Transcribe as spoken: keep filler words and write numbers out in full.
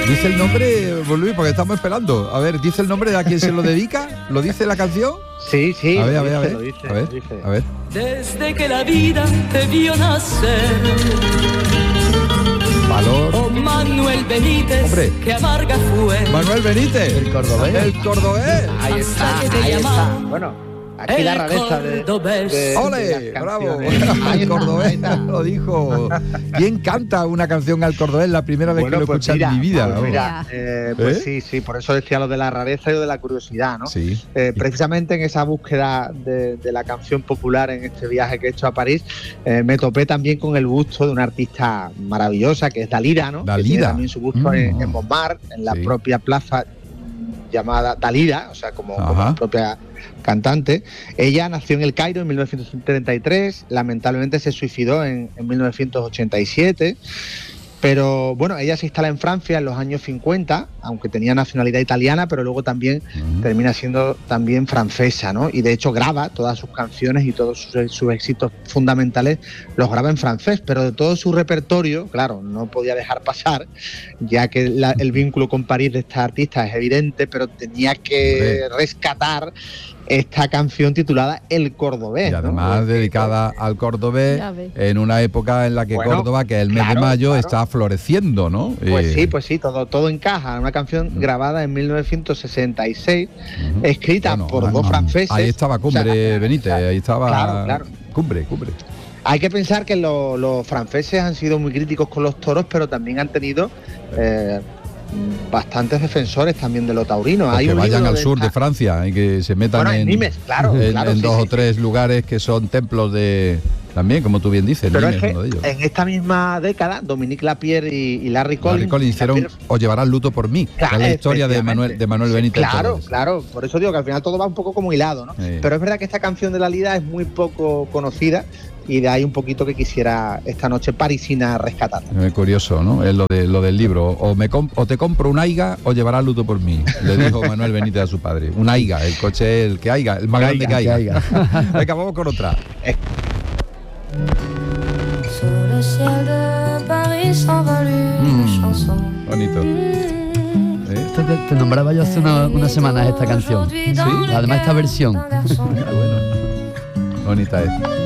Dice el nombre, Luis, porque estamos esperando. A ver, ¿dice el nombre de a quién se lo dedica? ¿Lo dice la canción? Sí, sí. A ver, a ver, dice, a ver. lo dice, a ver, lo dice. a ver. Desde que la vida te vio nacer. Valor. Oh, Manuel Benítez, Hombre. que amarga fue. Manuel Benítez. El cordobés. El cordobés. Ahí está, Hasta que te ahí está. llamaban Bueno, aquí el la rareza de, cordobés. de- ¡Ole! de las ¡Bravo! canciones. Ahí Al está, cordobés ahí está. lo dijo. ¿Quién canta una canción al cordobés? La primera vez Bueno, que lo pues escucha mira, en mi vida. pues vamos. mira, eh, pues ¿Eh? sí, sí, por eso decía lo de la rareza y lo de la curiosidad, ¿no? Sí. Eh, precisamente en esa búsqueda de, de la canción popular en este viaje que he hecho a París, eh, me topé también con el busto de una artista maravillosa que es Dalida, ¿no? Dalida. Que tiene también su busto Mm. en, en Montmartre, en la Sí. propia plaza llamada Dalida, o sea, como, como Ajá. la propia cantante. Ella nació en El Cairo en mil novecientos treinta y tres, lamentablemente se suicidó en, en mil novecientos ochenta y siete. Pero bueno, ella se instala en Francia en los años cincuenta, aunque tenía nacionalidad italiana, pero luego también Mm. termina siendo también francesa, ¿no? Y de hecho graba todas sus canciones y todos sus, sus éxitos fundamentales los graba en francés, pero de todo su repertorio, claro, no podía dejar pasar, ya que la- el vínculo con París de esta artista es evidente, pero tenía que rescatar esta canción titulada El Cordobés. Y ¿no? además Porque, dedicada al cordobés Ya ves. en una época en la que Bueno, Córdoba, que es el mes claro, de mayo, claro. está floreciendo, ¿no? Pues Eh, sí, pues sí, todo, todo encaja. Una canción Ujú. grabada en mil novecientos sesenta y seis, ujú. escrita Bueno, por ah, dos ah, franceses. Ahí estaba Cumbre, O sea, Benítez, ahí estaba Claro, claro. Cumbre, Cumbre. Hay que pensar que lo- los franceses han sido muy críticos con los toros, pero también han tenido eh, bastantes defensores también de lo taurino. Pues Hay que un vayan libro al de- sur de Francia y que se metan Bueno, en en, Nimes, claro, en, claro, en sí, dos sí, o tres lugares que son templos de también, como tú bien dices, Pero Nimes es es uno de ellos. que en esta misma década, Dominique Lapierre y, y Larry Collins, Larry Collins hicieron Lapierre- Os llevará el luto por mí, que Claro, es la historia de efectivamente. Manuel, de Manuel Sí, Benítez. Claro, Cordobés. claro. Por eso digo que al final todo va un poco como hilado, ¿no? Sí. Pero es verdad que esta canción de la Lida es muy poco conocida y de ahí un poquito que quisiera esta noche parisina rescatar. Eh, curioso, ¿no? Es lo, de, lo del libro. O, me comp- o te compro un Aiga o llevarás luto por mí, le dijo Manuel Benítez a su padre. Un Aiga, el coche, el que haiga, el más Que grande que haiga, haiga. que Venga, vamos con otra. Sur le ciel de Paris s'envole une Mm. chanson. Bonito. ¿Eh? Esto te, te nombraba yo hace una- unas semanas esta canción. Sí. Además esta versión. Ah, bueno. Bonita es.